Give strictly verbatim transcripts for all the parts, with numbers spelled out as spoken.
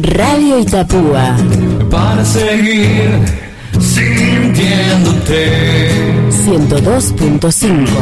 Radio Itapúa. Para seguir sintiéndote. ciento dos punto cinco.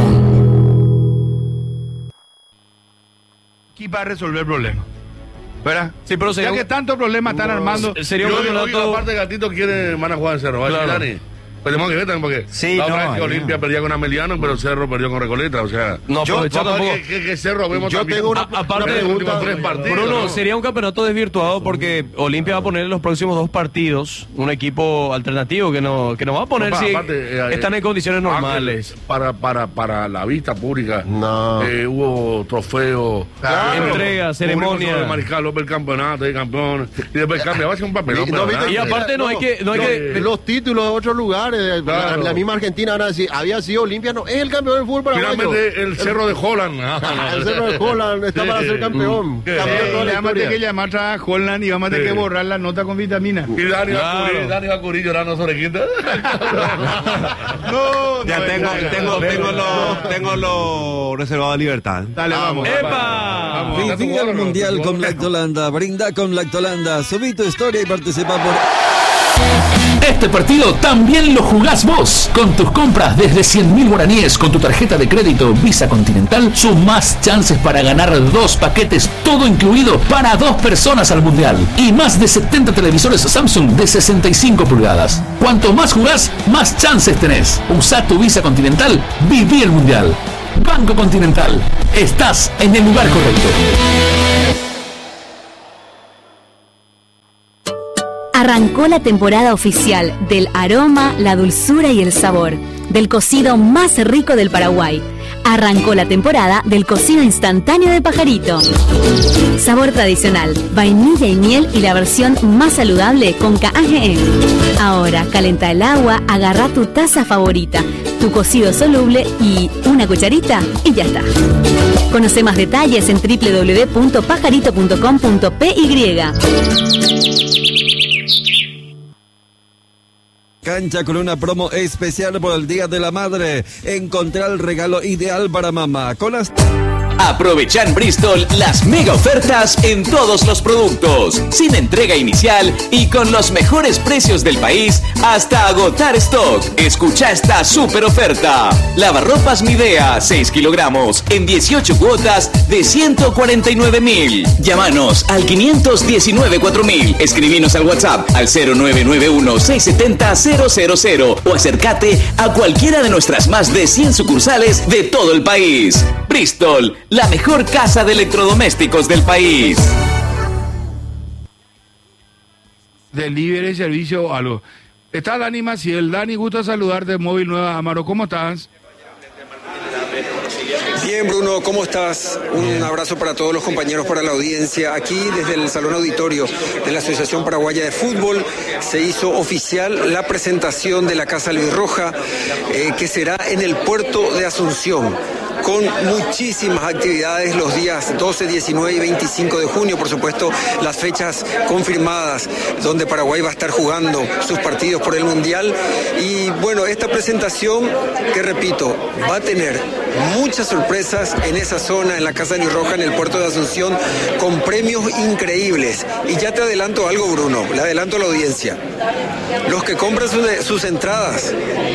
Aquí va a resolver el problema. ¿Verdad? Sí, pero sería ya que un... tantos problemas están no, armando. Sería un yo, campeonato... yo, yo, aparte Gatito quiere, van a jugar en Cerro. ¿Va Claro. a decir, Dani? Pues tenemos que ver también porque Sí, la otra no, vez que ahí Olimpia no. perdía con Ameliano, pero Cerro perdió con Recoleta, o sea... No, Yo- aprovechando Vamos a un ver poco... qué, qué, qué Cerro vemos Yo también. tengo una- A- aparte una de los últimos pregunta, tres partidos, Bruno, ¿no? sería un campeonato desvirtuado porque Olimpia va a poner en los próximos dos partidos un equipo alternativo que no, que no va a poner No, si aparte, eh, están en condiciones Ángel, normales. Para, para, para la vista pública, No. eh, hubo trofeos, Claro. Entrega, ceremonia. El Mariscal López, el campeonato, el campeón, y después cambia, va a ser un papelón. Y- pero no, viste- grande. Y aparte no hay que... No hay No, que eh, Los títulos de otros lugares, Claro. la, la misma Argentina van a decir, había sido Olimpia, no, es el campeón del fútbol paraguayo. Finalmente el Cerro de Holland. El Cerro de Holland está Sí. para ser campeón. ¿Qué? Campeón Eh, toda la le vamos a tener que historia. llamar a Holland y vamos a tener Sí. que borrar la nota con vitamina. Y Dani va a Claro. cubrir, Dani va a cubrir llorando sobre quinta. No, Ya no, tengo, no, no, tengo, no, tengo, no. lo, tengo lo reservado a Libertad. Dale, vamos. ¡Epa! Vamos. Fin al mundial con Lactolanda. Brinda con Lactolanda. Subí tu historia y participa por... Este partido también lo jugás vos. Con tus compras desde cien mil guaraníes con tu tarjeta de crédito Visa Continental, sumás chances para ganar dos paquetes, todo incluido para dos personas al Mundial. Y más de setenta televisores Samsung de sesenta y cinco pulgadas. Cuanto más jugás, más chances tenés. Usá tu Visa Continental, viví el Mundial. Banco Continental, estás en el lugar correcto. Arrancó la temporada oficial del aroma, la dulzura y el sabor del cocido más rico del Paraguay. Arrancó la temporada del cocido instantáneo de Pajarito. Sabor tradicional, vainilla y miel y la versión más saludable con K G E. Ahora, calenta el agua, agarra tu taza favorita, tu cocido soluble y una cucharita y ya está. Conoce más detalles en doble u doble u doble u punto pajarito punto com punto p y. Cancha con una promo especial por el Día de la Madre. Encontrar el regalo ideal para mamá. Con las... Aprovecha en Bristol las mega ofertas en todos los productos, sin entrega inicial y con los mejores precios del país hasta agotar stock. Escucha esta super oferta. Lavarropas Midea, seis kilogramos en dieciocho cuotas de ciento cuarenta y nueve mil. Llámanos al quinientos diecinueve cuatro mil. Escribinos al WhatsApp al cero nueve nueve uno seis siete cero cero cero cero o acércate a cualquiera de nuestras más de cien sucursales de todo el país. Bristol, la mejor casa de electrodomésticos del país. Delivery, servicio o algo. Está Dani Maciel. Dani, gusto saludarte, Móvil Nueva Amaro. ¿Cómo estás? Bien, Bruno, ¿cómo estás? Un abrazo para todos los compañeros, para la audiencia. Aquí desde el Salón Auditorio de la Asociación Paraguaya de Fútbol se hizo oficial la presentación de la Casa Albirroja, eh, que será en el puerto de Asunción, con muchísimas actividades los días doce, diecinueve y veinticinco de junio, por supuesto, las fechas confirmadas donde Paraguay va a estar jugando sus partidos por el Mundial. Y bueno, esta presentación, que repito, va a tener muchas sorpresas en esa zona, en la Casa Albirroja, en el puerto de Asunción, con premios increíbles. Y ya te adelanto algo, Bruno, le adelanto a la audiencia. Los que compran sus, sus entradas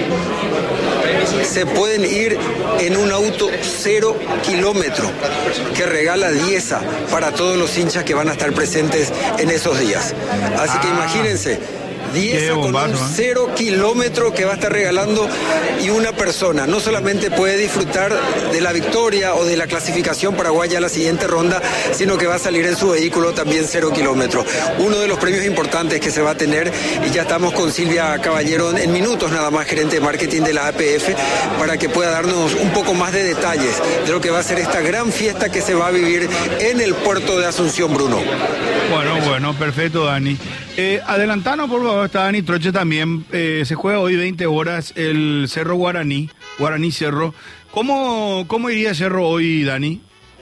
se pueden ir en un auto cero kilómetro que regala Dieza para todos los hinchas que van a estar presentes en esos días. Así que imagínense, Dieza con un cero kilómetro que va a estar regalando, y una persona no solamente puede disfrutar de la victoria o de la clasificación paraguaya a la siguiente ronda, sino que va a salir en su vehículo también cero kilómetro. Uno de los premios importantes que se va a tener, y ya estamos con Silvia Caballero en minutos nada más, gerente de marketing de la A P F, para que pueda darnos un poco más de detalles de lo que va a ser esta gran fiesta que se va a vivir en el puerto de Asunción, Bruno. Bueno, bueno, perfecto, Dani. Eh, adelantanos, por favor, está Dani Troche también. Eh, se juega hoy veinte horas el Cerro Guaraní, Guaraní Cerro. ¿Cómo, cómo iría Cerro hoy, Dani?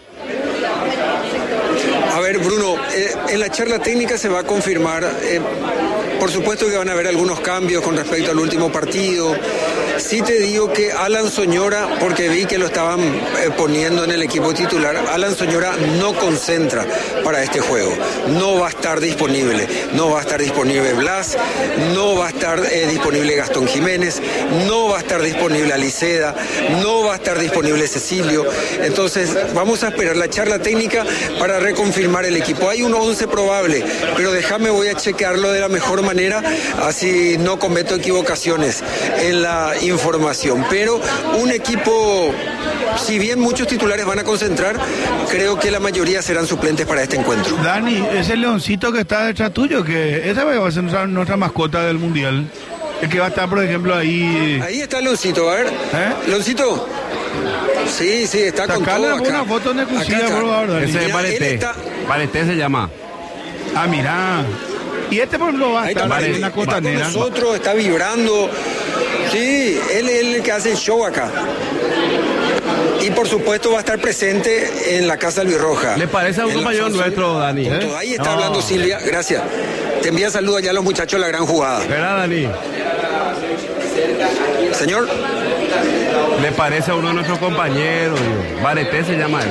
A ver, Bruno, eh, en la charla técnica se va a confirmar. Eh, por supuesto que van a haber algunos cambios con respecto al último partido. Sí te digo que Alan Soñora, porque vi que lo estaban eh, poniendo en el equipo titular, Alan Soñora no concentra para este juego. No va a estar disponible. No va a estar disponible Blas, no va a estar eh, disponible Gastón Jiménez, no va a estar disponible Aliceda, no va a estar disponible Cecilio. Entonces vamos a esperar la charla técnica para reconfirmar el equipo. Hay un once probable, pero déjame, voy a chequearlo de la mejor manera, así no cometo equivocaciones en la información. Pero un equipo, si bien muchos titulares van a concentrar, creo que la mayoría serán suplentes para este encuentro. Dani, ese leoncito que está detrás tuyo, que esa va a ser nuestra, nuestra mascota del mundial. El que va a estar, por ejemplo, ahí. Ahí está el leoncito, a ver. ¿Eh? Leoncito. Sí, sí, está con todo acá. Una foto en exclusiva, por favor, Dani. Ese es Baleté. Está... Baleté se llama. Ah, mira. Y este, por ejemplo, va a estar en una costanera. Nosotros, está vibrando. Sí, él es el que hace el show acá. Y por supuesto va a estar presente en la Casa Albirroja. ¿Le parece a un compañero nuestro, Dani? ¿Eh? Ahí está no. hablando Silvia, gracias. Te envía saludos allá a los muchachos de la gran jugada. ¿Verdad, Dani? Señor. ¿Le parece a uno de nuestros compañeros? Baleté se llama él.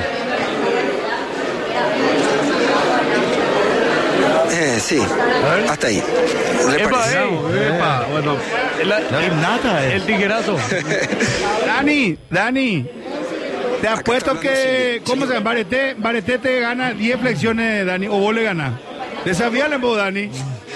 Eh, sí, hasta ahí. ¿Le epa, parece? Eh, epa. Bueno, la, el, nata, el tiguerazo. Dani, Dani. Te apuesto que, ¿cómo se llama? Bareté, Bareté te gana diez flexiones, Dani, o vos le ganás. Desafíale vos, Dani.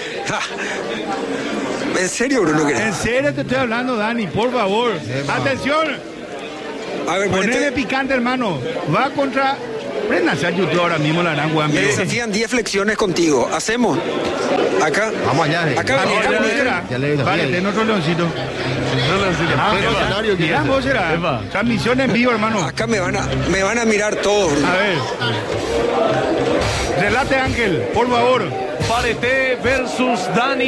¿En serio, Bruno? En serio te estoy hablando, Dani, por favor. Atención. A ver, ponele picante, hermano. Va contra... Préndanse a YouTube ahora mismo, la gran Juan. Me desafían diez flexiones contigo. ¿Hacemos? Acá. Vamos allá. Acá, vamos, acá, acá. Ya le vale, ten otro leoncito. Mirá, vos será. Transmisión en vivo, hermano. Acá me van a, me van a mirar todos. A ver. Relate, Ángel, por favor. Baleté versus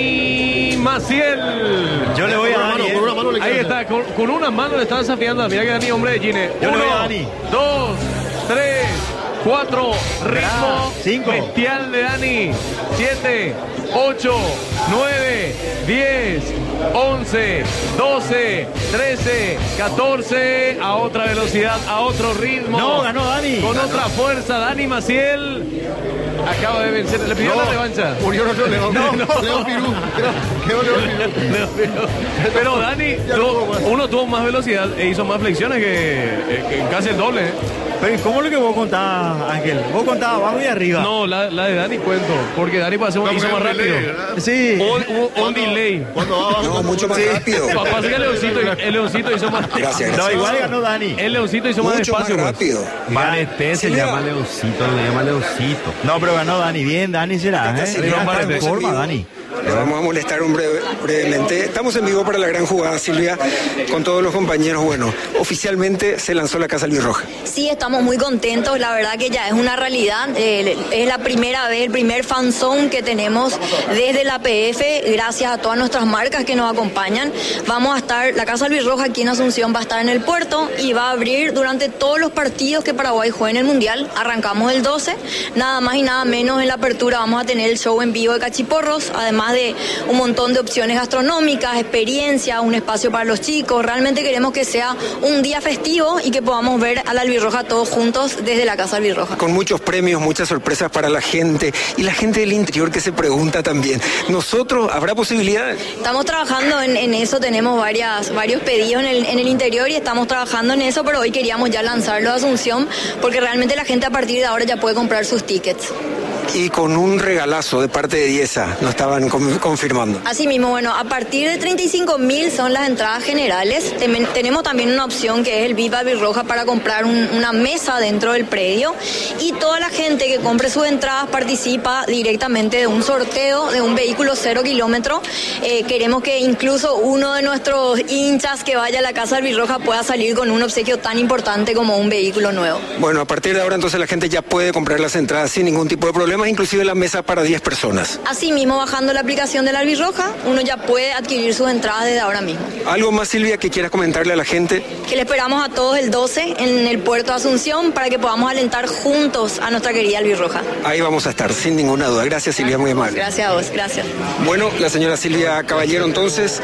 Dani Maciel. Yo le voy a Dani. Eh. Una mano le Ahí está, con, con una mano le está desafiando. Mira que Dani, hombre de Gine. Yo Uno, le voy a Dani. Dos, tres, cuatro, ritmo cinco. Bestial de Dani. Siete, ocho, nueve, diez, once, doce, trece, catorce. A otra velocidad, a otro ritmo. No, ganó Dani. Con ganó. otra fuerza, Dani Maciel acaba de vencer. ¿Le pidió no, la revancha? Murió otro León. No, no. León Pirú. Quedó León Pirú. Pero Dani, tuvo, uno tuvo más velocidad e hizo más flexiones que, que casi el doble. ¿eh? Pero ¿cómo es lo que vos contás, Ángel? Vos contabas abajo y arriba. No, la, la de Dani cuento, porque Dani pasó un hizo más rápido. Sí. O, un delay. No, mucho más rápido. Pasa que el leoncito, el leoncito hizo más. Gracias, gracias. No, igual ganó Dani. El leoncito hizo más mucho despacio. Mucho más rápido. Baleté se llama Leoncito, le llama Leoncito. No, pero ganó Dani. Bien, Dani será. ¿eh? Sí, no, de forma, Dani. Le vamos a molestar un breve, brevemente. Estamos en vivo para la gran jugada, Silvia, con todos los compañeros. Bueno, oficialmente se lanzó la Casa Albirroja. Sí, estamos muy contentos. La verdad que ya es una realidad. Eh, es la primera vez, el primer fanzone que tenemos desde la P F, gracias a todas nuestras marcas que nos acompañan. Vamos a estar, la Casa Albirroja aquí en Asunción va a estar en el puerto y va a abrir durante todos los partidos que Paraguay juegue en el Mundial. Arrancamos el doce, nada más y nada menos en la apertura vamos a tener el show en vivo de Cachiporros, además de un montón de opciones gastronómicas, experiencia, un espacio para los chicos. Realmente queremos que sea un día festivo y que podamos ver a la Albirroja todos juntos desde la Casa Albirroja. Con muchos premios, muchas sorpresas para la gente y la gente del interior que se pregunta también. ¿Nosotros habrá posibilidad? Estamos trabajando en, en eso, tenemos varias, varios pedidos en el, en el interior y estamos trabajando en eso, pero hoy queríamos ya lanzarlo a Asunción porque realmente la gente a partir de ahora ya puede comprar sus tickets. Y con un regalazo de parte de Dieza, nos estaban confirmando. Así mismo, bueno, a partir de treinta y cinco mil son las entradas generales. Tem tenemos también una opción que es el V I P Albirroja para comprar un, una mesa dentro del predio. Y toda la gente que compre sus entradas participa directamente de un sorteo de un vehículo cero kilómetro. Eh, queremos que incluso uno de nuestros hinchas que vaya a la Casa Albirroja pueda salir con un obsequio tan importante como un vehículo nuevo. Bueno, a partir de ahora entonces la gente ya puede comprar las entradas sin ningún tipo de problema, inclusive la mesa para diez personas. Así mismo, bajando la aplicación de la Albirroja, uno ya puede adquirir sus entradas desde ahora mismo. ¿Algo más, Silvia, que quieras comentarle a la gente? Que le esperamos a todos el doce en el puerto de Asunción para que podamos alentar juntos a nuestra querida Albirroja. Ahí vamos a estar, sin ninguna duda. Gracias, Silvia, muy amable. Gracias a vos, gracias. Bueno, la señora Silvia Caballero, entonces,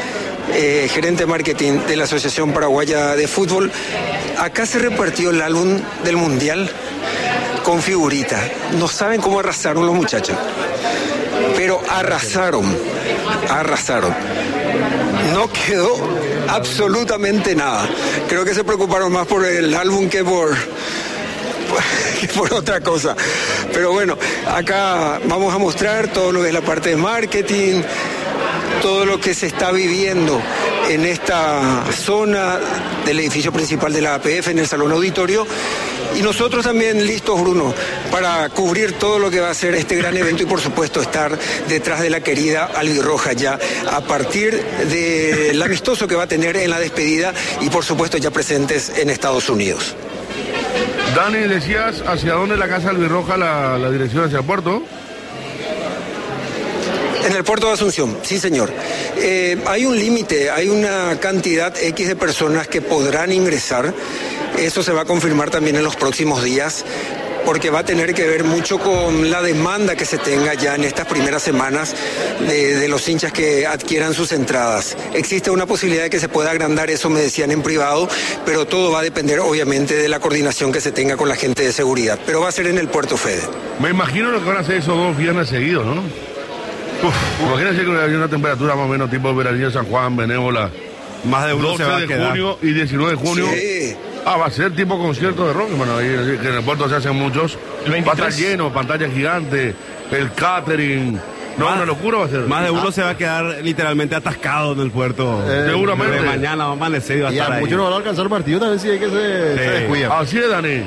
eh, gerente de marketing de la Asociación Paraguaya de Fútbol. Acá se repartió el álbum del Mundial con figuritas. No saben cómo arrasaron los muchachos, pero arrasaron, arrasaron. No quedó absolutamente nada. Creo que se preocuparon más por el álbum que por... por otra cosa. Pero bueno, acá vamos a mostrar todo lo que es la parte de marketing, todo lo que se está viviendo en esta zona del edificio principal de la A P F, en el Salón Auditorio. Y nosotros también listos, Bruno, para cubrir todo lo que va a ser este gran evento y por supuesto estar detrás de la querida albirroja ya a partir del amistoso que va a tener en la despedida y por supuesto ya presentes en Estados Unidos. Dani, decías hacia dónde la casa albirroja, la, la dirección hacia el puerto. En el puerto de Asunción, sí señor. Eh, hay un límite, hay una cantidad X de personas que podrán ingresar. Eso se va a confirmar también en los próximos días, porque va a tener que ver mucho con la demanda que se tenga ya en estas primeras semanas de, de los hinchas que adquieran sus entradas. Existe una posibilidad de que se pueda agrandar, eso me decían en privado, pero todo va a depender obviamente de la coordinación que se tenga con la gente de seguridad. Pero va a ser en el puerto, Fede. Me imagino lo que van a hacer esos dos viernes seguidos, ¿no? Uf, imagínense que hay una temperatura más o menos tipo veranillo San Juan, Benévola. Más de uno se va a doce de quedar. junio y diecinueve de junio. Sí. Ah, va a ser tipo concierto de rock, hermano. Ahí, que en el puerto se hacen muchos. Va a estar lleno, pantalla gigante, el catering. No, más, una locura va a ser. Más de uno ah. se va a quedar literalmente atascado en el puerto. Eh, Seguramente. De mañana va a amanecer y va a y estar a ahí. muchos no van a alcanzar el partido, también sí hay que se, sí. se descuida. Así es, Dani.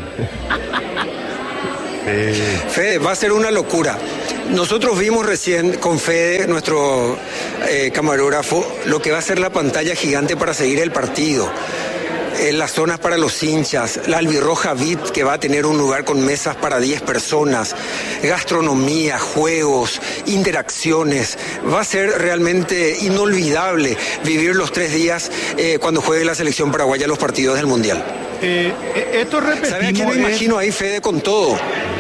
Sí. Fede, va a ser una locura. Nosotros vimos recién con Fede, nuestro eh, camarógrafo, lo que va a ser la pantalla gigante para seguir el partido. Eh, las zonas para los hinchas, la albirroja V I P que va a tener un lugar con mesas para diez personas, gastronomía, juegos, interacciones. Va a ser realmente inolvidable vivir los tres días eh, cuando juegue la selección paraguaya los partidos del Mundial. Eh, esto repetimos. ¿Sabes qué me imagino ahí, Fede, con todo?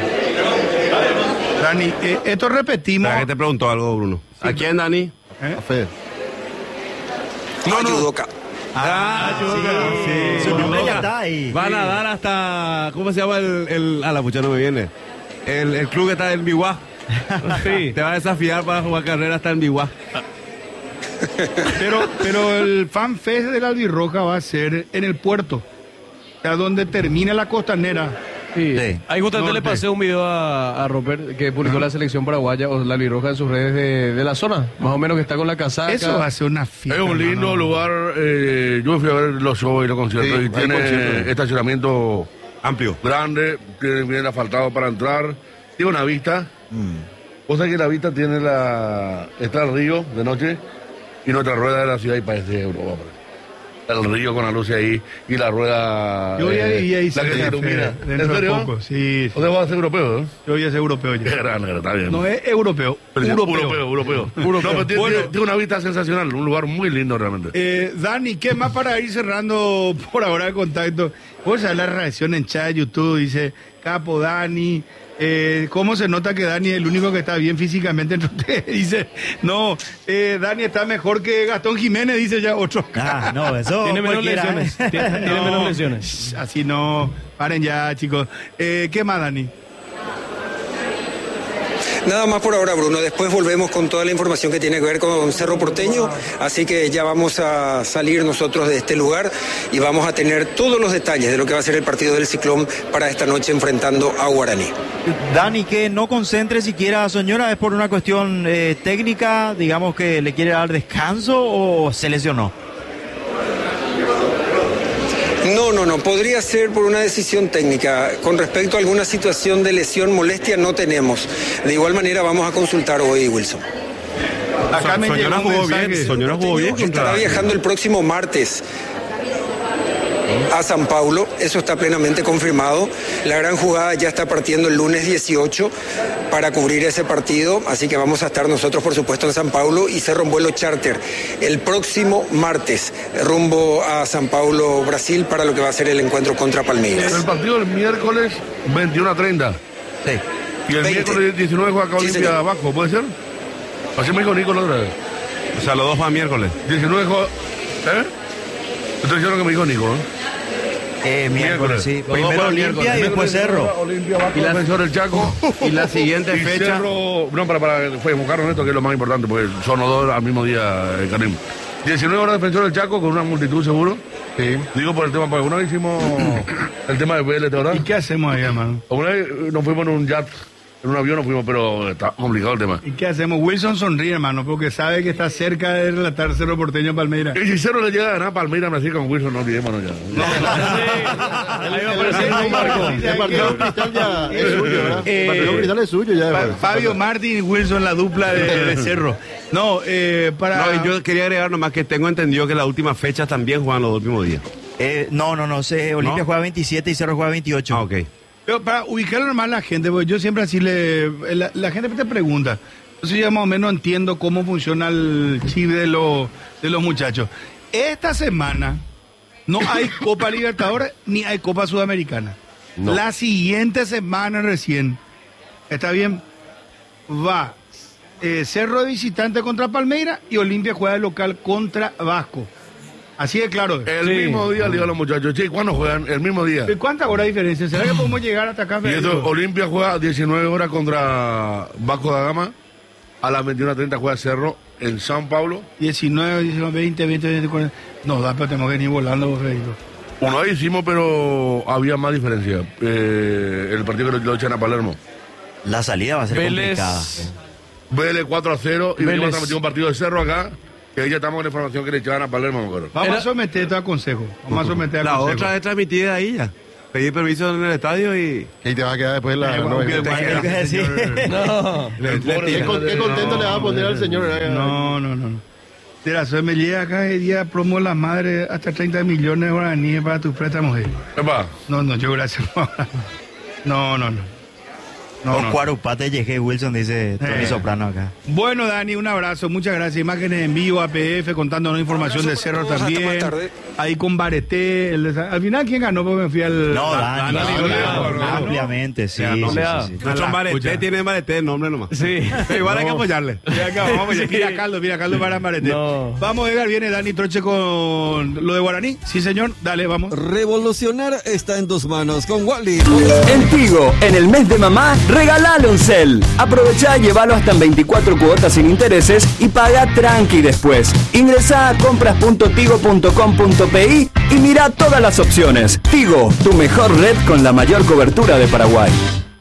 Dani, eh, esto repetimos. ¿Para qué te preguntó algo, Bruno? Sí. ¿A quién, Dani? ¿Eh? A Fede. No, no. Yudoka. Ah, Ah, sí, sí. Su nombre ya está ahí. Van a dar hasta. ¿Cómo se llama el. el a la pucha no me viene. El, el club que está en Biguá. Sí. Te va a desafiar para jugar carrera hasta en Biguá. Pero, pero el fan fest de la albirroja va a ser en el puerto, a donde termina la costanera. Sí. Sí. Ahí justamente Norte. le pasé un video a, a Robert que publicó uh-huh. la selección paraguaya o la albirroja en sus redes de, de la zona, más o menos que está con la casaca. Eso va a ser una fiesta. Es un lindo hermano. lugar. Eh, yo fui a ver los shows y los conciertos sí, y tiene conciertos. estacionamiento amplio, grande, tiene bien asfaltado para entrar, tiene una vista. Mm. O sea que la vista tiene la está el río de noche y nuestra rueda de la ciudad y parece Europa. El río con la luz ahí y la rueda. Yo ya eh, ahí, ahí la que se ilumina. ¿En serio? De poco, sí. ¿O te vas a ser europeo? ¿eh? Yo voy a ser europeo ya. Grande, está bien. No es europeo. Pero europeo. Europeo, europeo. europeo. No, pero tiene, bueno, tiene una vista sensacional, un lugar muy lindo realmente. Eh, Dani, ¿qué más para ir cerrando por ahora el contacto? Vos sabés la reacción en chat de YouTube, dice Capo Dani. Eh, ¿Cómo se nota que Dani es el único que está bien físicamente entre ustedes? Dice, no, eh, Dani está mejor que Gastón Jiménez, dice ya otro. Ah, no, eso tiene menos cualquiera. lesiones. Tiene, tiene No, menos lesiones. Así no, paren ya, chicos. Eh, ¿Qué más, Dani? Nada más por ahora, Bruno. Después volvemos con toda la información que tiene que ver con Cerro Porteño. Así que ya vamos a salir nosotros de este lugar y vamos a tener todos los detalles de lo que va a ser el partido del Ciclón para esta noche enfrentando a Guaraní. Dani, que no concentre siquiera a Soñora, ¿es por una cuestión eh, técnica? Digamos que le quiere dar descanso o se lesionó. No, no, no, podría ser por una decisión técnica. Con respecto a alguna situación de lesión, molestia, no tenemos. De igual manera vamos a consultar hoy, Wilson. Acá me Soñora llegó un jugó mensaje. bien, Soñora jugó bien. Estará viajando el próximo martes a San Paulo, eso está plenamente confirmado. La gran jugada ya está partiendo el lunes dieciocho para cubrir ese partido, así que vamos a estar nosotros por supuesto en San Paulo y cerro un vuelo charter el próximo martes rumbo a San Paulo, Brasil, para lo que va a ser el encuentro contra Palmeiras. El partido el miércoles veintiuno a treinta. Sí. Y el veinte. miércoles diecinueve juega acá Sí, Olimpia señor. abajo, ¿puede ser? Así me dijo Nico la otra vez. O sea, los dos van miércoles. diecinueve juega ¿Eh? Estoy diciendo lo que me dijo Nico, ¿eh? Eh, miércoles, sí. Los Primero dos Olimpia y después Cerro. Olimpia va con Y la- Defensor del Chaco. Y la siguiente Y fecha. Cerro, no, para, para fue buscaron esto, que es lo más importante, porque son los dos al mismo día, eh, Karim. diecinueve horas Defensor del Chaco con una multitud seguro. Sí. Digo por el tema, porque alguna vez hicimos el tema de Vélez, ¿verdad? ¿Y qué hacemos ahí, hermano? Alguna vez eh, nos fuimos en un jet, en un avión nos fuimos, pero está complicado el tema. ¿Y qué hacemos? Wilson sonríe, hermano, porque sabe que está cerca de relatar Cerro Porteño Palmeiras. Y si Cerro le llega a ganar Palmeiras, me decía con Wilson, no olvidémonos ya. El partido cristal ya es suyo, ¿verdad? El partido cristal es suyo ya. Fa- Fabio Martín y Wilson, la dupla de, de Cerro. No, eh, para... No, y yo quería agregar nomás que tengo entendido que las últimas fechas también juegan los dos mismos días. Eh, no, no, no sé. Olimpia ¿No? juega veintisiete y Cerro juega veintiocho. Ah, ok. Pero para ubicar normal a la gente, porque yo siempre así le... La, la gente te pregunta. Entonces yo más o menos entiendo cómo funciona el chip de, los de los muchachos. Esta semana no hay Copa Libertadores ni hay Copa Sudamericana. No. La siguiente semana recién, ¿está bien? Va eh, Cerro de visitante contra Palmeiras y Olimpia juega de local contra Vasco. Así de claro. El mismo día le digo a los muchachos, che, ¿cuándo juegan? El mismo día. ¿De cuántas horas de diferencia? ¿Será que podemos llegar hasta acá? Y Federico? eso, Olimpia juega diecinueve horas contra Vasco da Gama. A las veintiuna treinta juega Cerro en San Pablo. diecinueve, diecinueve, veinte, veinte, veinte, cuarenta. No, da, pero tenemos que venir volando, Federico. Uno vez hicimos, pero había más diferencia. Eh, el partido que lo, lo echan a Palermo. La salida va a ser Vélez. complicada. Vélez cuatro a cero y Vélez. venimos a transmitir un partido de Cerro acá. Que ahí ya estamos con la información que le echaban a Palermo, me acuerdo. Vamos Era- a someter esto a consejo. Vamos a someter a La consejo. otra es transmitida ahí ya. Pedí permiso en el estadio y. Y te va a quedar después la. Eh, no, bueno, te- que- te- que- Sí. No. Le- le Qué, tira. con- qué contento le va a poner al señor. ¿verdad? No, no, no. no. Mira, eso me llega acá el día promo la madre hasta treinta millones de guaraníes para tus préstamos. eh. Epa, No, no, yo gracias. No, no, no. No, O no. Cuarupate llegué Wilson, dice Tony Eh. Soprano acá. Bueno, Dani, un abrazo, muchas gracias. Imágenes en vivo, A P F, contándonos información de Cerro también. Ahí con Bareté. el de- Al final, ¿quién ganó? Porque me fui al. No, Ah, Dani, Dani, Dani, ganó, Dani, ganó. ampliamente, sí. no sí, le sí, da. sí. Nuestro la Mareté escucha. tiene Mareté el nombre nomás. Sí. Pero igual hay que apoyarle. Mira acá, vamos, mira Caldo, mira Caldo para Bareté. No. Vamos, Edgar, viene Dani Troche con lo de Guaraní. Sí, señor, dale, vamos. Revolucionar está en tus manos con Wally. En Tigo, en el mes de mamá, regalale un cel. Aprovecha y llévalo hasta en veinticuatro cuotas sin intereses y paga tranqui después. Ingresá a compras punto tigo punto com punto pi y mira todas las opciones. Tigo, tu mejor red con la mayor cobertura de Paraguay.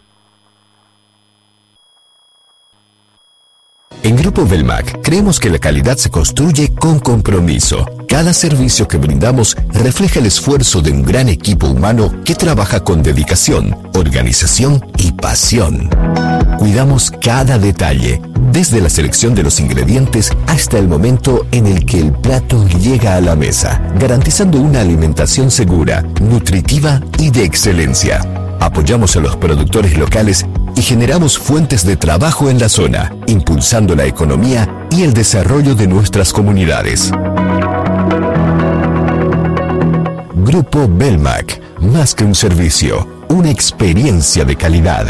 En Grupo Belmac creemos que la calidad se construye con compromiso. Cada servicio que brindamos refleja el esfuerzo de un gran equipo humano que trabaja con dedicación, organización y pasión. Cuidamos cada detalle, desde la selección de los ingredientes hasta el momento en el que el plato llega a la mesa, garantizando una alimentación segura, nutritiva y de excelencia. Apoyamos a los productores locales y generamos fuentes de trabajo en la zona, impulsando la economía y el desarrollo de nuestras comunidades. Grupo Belmac, más que un servicio, una experiencia de calidad.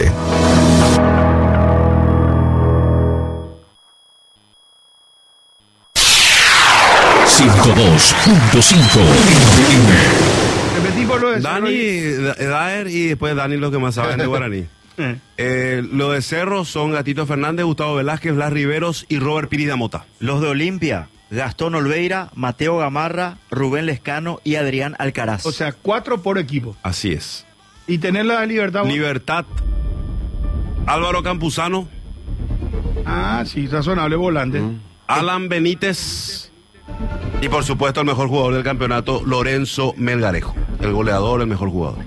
ciento dos punto cinco. Repetí por lo de Dani, Cerro. Da- Daer y después Dani los que más saben de Guaraní. Eh. Eh, lo de Cerro son Gatito Fernández, Gustavo Velázquez, Blas Riveros y Robert Pirida Mota. Los de Olimpia, Gastón Olveira, Mateo Gamarra, Rubén Lescano y Adrián Alcaraz. O sea, cuatro por equipo. Así es. Y tener la libertad. Libertad, Álvaro Campuzano, Ah, sí, razonable volante. Alan Benítez y por supuesto el mejor jugador del campeonato, Lorenzo Melgarejo. El goleador, el mejor jugador.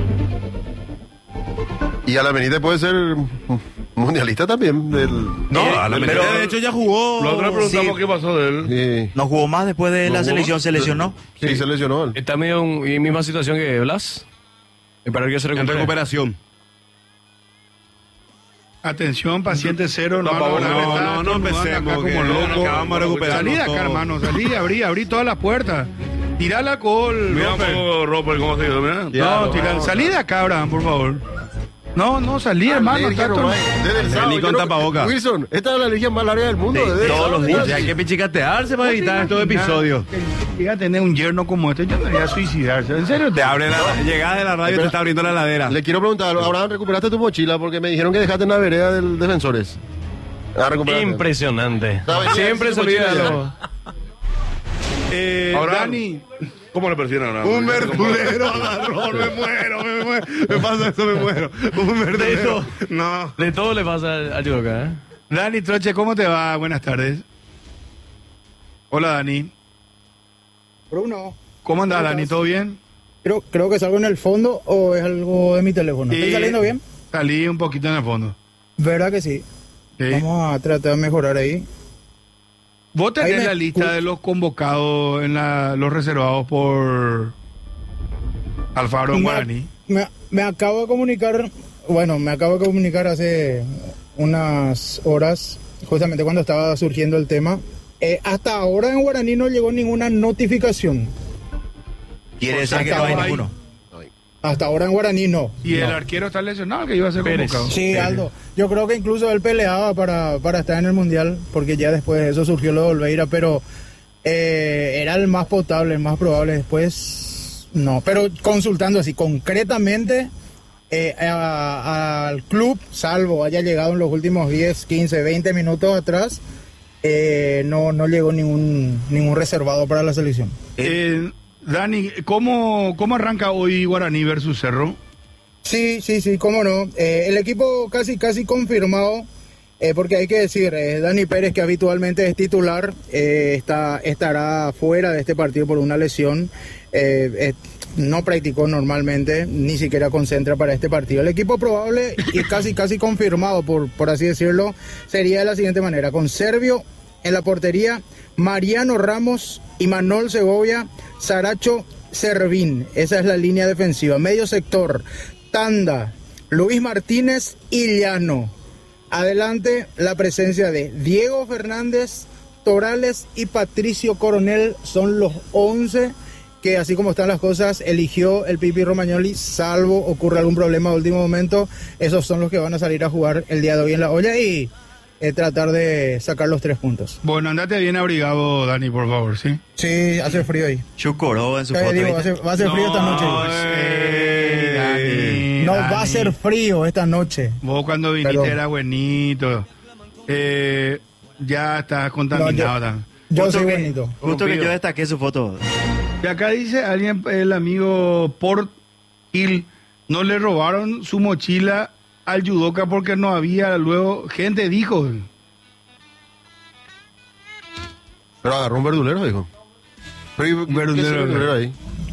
Y a la Benítez puede ser mundialista también. Del, No, Eh, Alan pero- Benítez de hecho ya jugó. La otra preguntamos Sí. qué pasó de él. Sí, No jugó más después de ¿No la jugó selección, más? se lesionó. sí, se lesionó él. Está medio en en misma situación que Blas. Para que se En recupere. recuperación. Atención, paciente cero. No, No, no, no, no, no, está no, no estornudando empecemos, acá que como no, loco. que vamos a recuperarnos Salí de acá, todos. hermano. Salí, abrí, abrí todas las puertas. Tirá la col. Mira un Roper. poco, Roper, cómo se dio, mira. No, tirá, salí de acá, Abraham, por favor. No, no, salí, hermano. Alergia Tato. nomás, desde el Salí sábado, con yo no- tapabocas. Wilson, esta es la alergia más larga del mundo. desde el Todos los sábado, días. Hay que pichicatearse para evitar estos episodios. Que llega a tener un yerno como este, yo no voy a suicidarse. ¿En serio? Te abre la, llegás de la radio y te está abriendo la heladera. Le quiero preguntar, Abraham, ¿recuperaste tu mochila? Porque me dijeron que dejaste en la vereda del Defensores. Ah, recuperaste. Impresionante. ¿Sabes? Siempre se olvida de lo- Eh, Ahora, Dani, ¿cómo le persiguen ahora? Un verdulero agarró, me muero, me muero. Me pasa eso, me muero. Un verdulero. No. De todo le pasa a Yudoka, ¿eh? Dani Troche, ¿cómo te va? Buenas tardes. Hola, Dani. Bruno, ¿Cómo andás, ¿Cómo Dani? estás? ¿Todo bien? creo, creo que salgo en el fondo o es algo de mi teléfono. ¿Estoy Sí, saliendo bien? Salí un poquito en el fondo. ¿Verdad que sí? Sí. Vamos a tratar de mejorar ahí. Vos tenés Ahí me- la lista de los convocados, en la, los reservados por Alfaro en Me- Guaraní. Me, me acabo de comunicar, bueno, me acabo de comunicar hace unas horas, justamente cuando estaba surgiendo el tema. Eh, hasta ahora en Guaraní no llegó ninguna notificación. Quiere decir Hasta que no hay ahora- ninguno. Hasta ahora en Guaraní no. Y el No. arquero está lesionado, que iba a ser Pérez. convocado. Sí, Aldo. Yo creo que incluso él peleaba para, para estar en el Mundial, porque ya después de eso surgió lo de Olveira, pero eh, era el más potable, el más probable. Después, no. Pero consultando así, concretamente, eh, a- al club, salvo haya llegado en los últimos diez, quince, veinte minutos atrás, eh, no, no llegó ningún, ningún reservado para la selección. Eh, Dani, ¿cómo, ¿cómo arranca hoy Guaraní versus Cerro? Sí, sí, sí, cómo no. Eh, el equipo casi, casi confirmado, eh, porque hay que decir, eh, Dani Pérez, que habitualmente es titular, eh, está, estará fuera de este partido por una lesión. Eh, eh, no practicó normalmente, ni siquiera concentra para este partido. El equipo probable y casi, casi confirmado, por, por así decirlo, sería de la siguiente manera: con Servio en la portería, Mariano Ramos, Imanol Segovia, Saracho, Servín. Esa es la línea defensiva. Medio sector, Tanda, Luis Martínez y Llano. Adelante, la presencia de Diego Fernández, Torales y Patricio Coronel. Son los once que, así como están las cosas, eligió el Pipi Romagnoli, salvo ocurra algún problema de último momento. Esos son los que van a salir a jugar el día de hoy en la olla y eh, tratar de sacar los tres puntos. Bueno, andate bien abrigado, Dani, por favor, ¿sí? Sí, hace frío ahí. Chucoró en su Eh, foto. digo, va a ¿viste? ser, va a ser frío esta noche. Eh, Dani, No Dani. va a ser frío esta noche. Vos cuando viniste Perdón. era buenito. Eh, ya estás contaminado. No, también. Yo Justo soy que- bonito. Justo que yo destaqué su foto. Y acá dice alguien, el amigo Port Hill, no le robaron su mochila al judoka porque no había luego gente, dijo. Pero agarró un verdulero, dijo. Pero, ¿y ¿qué Verdulero, es el verdulero ahí?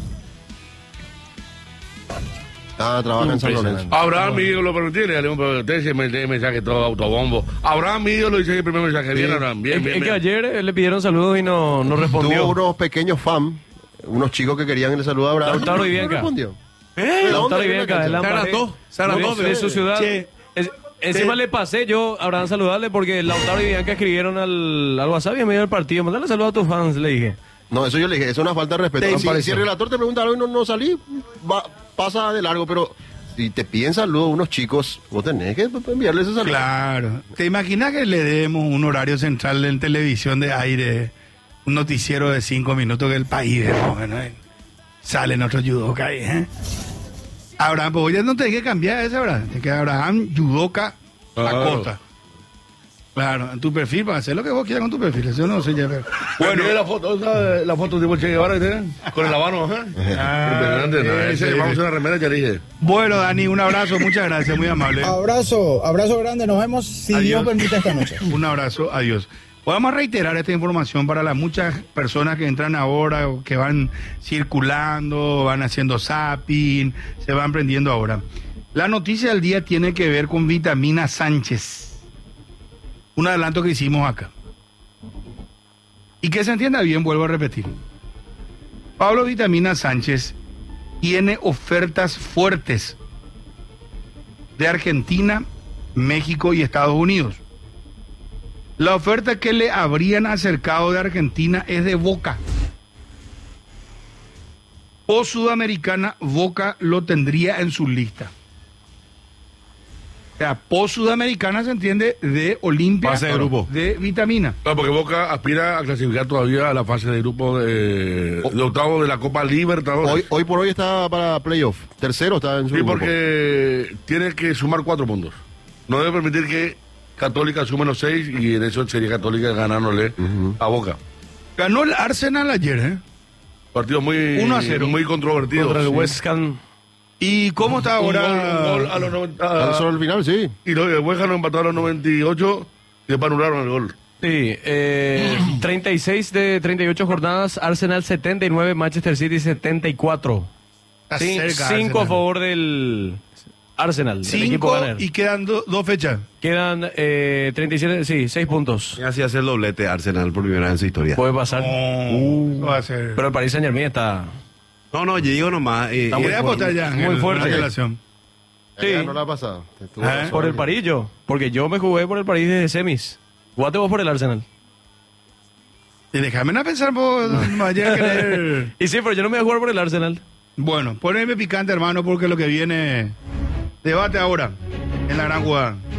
Ah, trabaja en San Lorenzo. Abraham, mi ídolo, pero tiene un usted me me mensaje todo autobombo. Abraham, mi ídolo, dice el primer mensaje. Bien, Abraham, bien, Es bien. es que bien. ayer eh, le pidieron saludos y no, no respondió. Tuvo unos pequeños fans, unos chicos que querían que le saludara a Abraham. Lautaro y No Bianca. respondió. ¿Eh? Lautaro y ¿Dónde? Bianca, de Se Lampa. agrató, se agrató. De, de su ciudad. Che. Es- encima le pasé yo a Abraham saludarle porque Lautaro y Bianca escribieron al, al WhatsApp y en medio del partido. Mandale saludos a tus fans, le dije. No, eso yo le dije, eso es una falta de respeto. Te Si, hizo. si el relator te pregunta algo y no, no salí, va- pasa de largo, pero si te piden saludos unos chicos, vos tenés que enviarles ese saludo. Claro. ¿Te imaginas que le demos un horario central en televisión de aire, un noticiero de cinco minutos que el país de bueno, eh, sale nuestro judoka ahí, ¿eh? Abraham, pues ya no te hay que cambiar ese, Abraham. Te queda Abraham judoka Claro. Acosta. Claro, en tu perfil, para hacer lo que vos quieras con tu perfil. Eso no sé ya. Pero... Bueno, la foto, esa, la foto tipo Che Guevara, ¿eh? Con el habano, ¿eh? Impresionante, ¿no? sí, Ese, sí, vamos sí. a una remera, ya dije. Bueno, Dani, un abrazo, muchas gracias, muy amable. Abrazo, abrazo grande. Nos vemos si Adiós. Dios permite esta noche. Un abrazo, adiós. Vamos a reiterar esta información para las muchas personas que entran ahora, o que van circulando, van haciendo zapping, se van prendiendo ahora. La noticia del día tiene que ver con Vitamina Sánchez. Un adelanto que hicimos acá. Y que se entienda bien, vuelvo a repetir. Pablo Vitamina Sánchez tiene ofertas fuertes de Argentina, México y Estados Unidos. La oferta que le habrían acercado de Argentina es de Boca. O Sudamericana, Boca lo tendría en su lista. O sea, post-sudamericana se entiende de Olimpia. Fase de grupo. De vitamina. No, porque Boca aspira a clasificar todavía a la fase de grupo de, de octavo de la Copa Libertadores. Hoy, hoy por hoy está para playoff. Tercero está en su Sí, grupo. porque tiene que sumar cuatro puntos. No debe permitir que Católica sume los seis y en eso sería Católica ganándole uh-huh. a Boca. Ganó el Arsenal ayer, ¿eh? Partido muy, uno a cero. muy controvertido. Contra el sí. West Ham. ¿Y cómo está ahora? Un gol, un gol a los noventa. Al al final, sí. Y los de West Ham lo empataron a los noventa y ocho y después anularon el gol. Sí, eh, treinta y seis de treinta y ocho jornadas, Arsenal setenta y nueve, Manchester City setenta y cuatro. Está Sí, cerca, cinco Arsenal. a favor del Arsenal, del equipo Cinco ganar. y quedan do- dos fechas. Quedan eh, treinta y siete, sí, seis puntos. Y así hace el doblete Arsenal por primera vez en su historia. Puede pasar. Uh, va a ser. Pero el Paris Saint Germain está... No, no, yo digo nomás. Eh, Está muy eh, apostar ya. en muy el- fuerte. en la relación. Sí. Ya no la ha pasado. Estuvo ¿Eh? razón. Por el París yo, porque yo me jugué por el París desde semis. Jugate vos por el Arsenal. Y déjame a pensar, vos, no me vaya a creer. Y sí, pero yo no me voy a jugar por el Arsenal. Bueno, poneme picante, hermano, porque lo que viene. Debate ahora en la gran jugada.